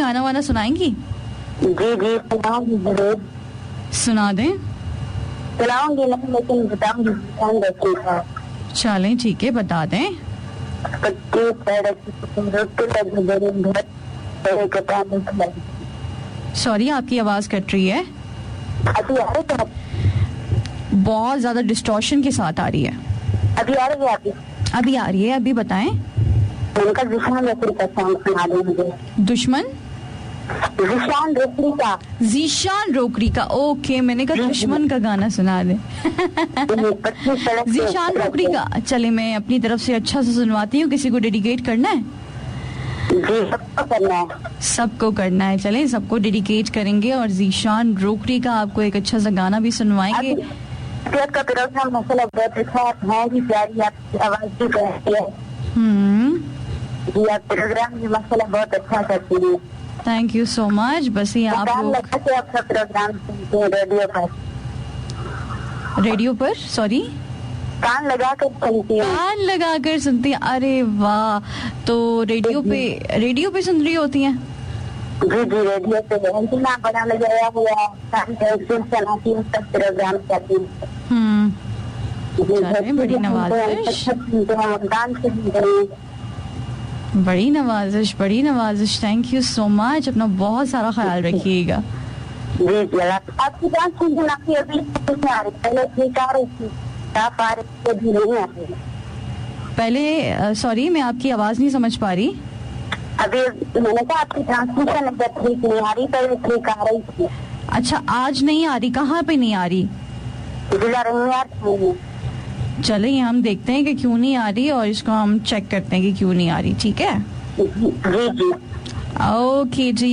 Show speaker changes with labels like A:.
A: गाना वाना सुनाएंगी?
B: जी जी सुनाऊंगी जरूर।
A: सुना दें।
B: सुनाऊंगी नहीं लेकिन बताऊंगी ध्यान रखिएगा।
A: चलें ठीक है, बता दें।
B: कच्ची सड़क रुक लगी बड़ी घर तेरे कटाने से लगी।
A: सॉरी, आपकी आवाज कट रही है,
B: अभी आ रही है?
A: बहुत ज्यादा डिस्टॉर्शन के साथ आ रही है।
B: अभी आ रही है?
A: अभी आ रही है, अभी बताएं।
B: उनका जिशान रोकड़ी का सॉन्ग सुना दे मुझे।
A: दुश्मन?
B: जिशान रोकड़ी का।
A: जीशान रोकड़ी का, ओके, मैंने कहा दुश्मन का गाना सुना दे। जीशान रोकड़ी का, चले मैं अपनी तरफ से अच्छा से सुनवाती हूँ। किसी को डेडिकेट करना है?
B: जी सबको करना है।
A: सबको करना है, चले सबको डेडिकेट करेंगे और जीशान रोकड़ी का आपको एक अच्छा सा गाना भी सुनवाएंगे।
B: आपका प्रोग्राम मसाला बहुत अच्छा है, भी प्यारी आपकी आवाज भी कहती है। जी आप प्रोग्राम में मसाला बहुत अच्छा करती है।
A: Thank you so much. बस ये आप लोग
B: आपका प्रोग्राम सुनते हैं
A: रेडियो पर, सॉरी
B: कान लगा कर सुनती है।
A: कान लगा कर सुनती है, अरे वाह। तो रेडियो पे सुन रही होती हैं?
B: जी जी रेडियो पे एंटीना बना लगाया हुआ है, चलाती हूँ, सब प्रोग्राम करती हूँ।
A: बड़ी नवाजिश, बड़ी नवाजिश। Thank you so much. अपना बहुत सारा ख्याल रखिएगा।
B: जी जी आपकी डांस सुनना अभी पहले ठीक आ रही थी, आप आ रही भी नहीं आती
A: पहले। सॉरी, मैं आपकी आवाज नहीं समझ पा रही।
B: अभी मैंने कहा आपकी ट्रांसमिशन ठीक नहीं आ रही, पहले ठीक आ रही थी।
A: अच्छा, आज नहीं आ रही? कहाँ पे नहीं आ रही?
B: जिला रही।
A: चले ये हम देखते हैं कि क्यों नहीं आ रही और इसको हम चेक करते हैं कि क्यों नहीं आ रही। ठीक है,
B: जी जी
A: ओके जी।